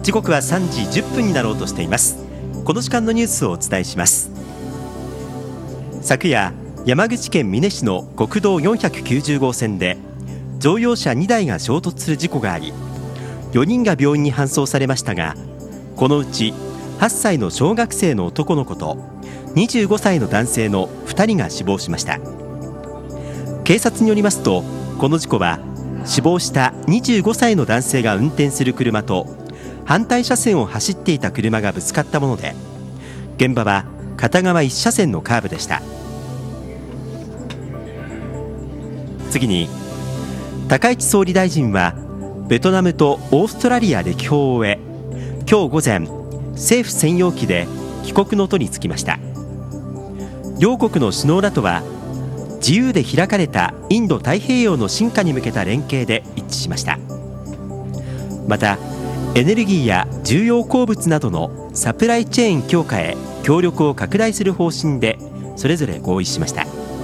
時刻は3時10分になろうとしています。この時間のニュースをお伝えします。昨夜、山口県美祢市の国道490号線で乗用車2台が衝突する事故があり、4人が病院に搬送されましたが、このうち8歳の小学生の男の子と25歳の男性の2人が死亡しました。警察によりますと、この事故は死亡した25歳の男性が運転する車と反対車線を走っていた車がぶつかったもので、現場は片側1車線のカーブでした。次に、高市総理大臣はベトナムとオーストラリア歴訪を終え、今日午前政府専用機で帰国の途に就きました。両国の首脳らとは自由で開かれたインド太平洋の進化に向けた連携で一致しました。また、エネルギーや重要鉱物などのサプライチェーン強化へ協力を拡大する方針でそれぞれ合意しました。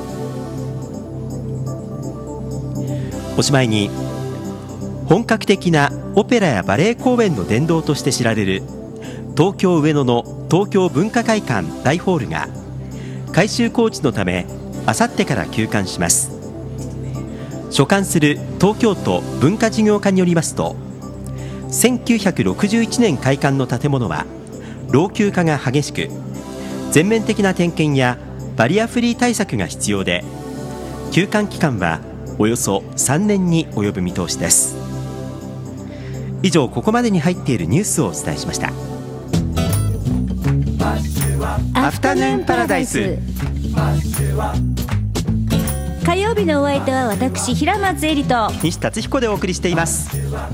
おしまいに、本格的なオペラやバレエ公演の殿堂として知られる東京上野の東京文化会館大ホールが改修工事のためあさってから休館します。所管する東京都文化事業課によりますと、1961年開館の建物は老朽化が激しく、全面的な点検やバリアフリー対策が必要で、休館期間はおよそ3年に及ぶ見通しです。以上、ここまでに入っているニュースをお伝えしました。アフタヌーンパラダイス。 火曜日のお相手は私、平松恵里と西達彦でお送りしています。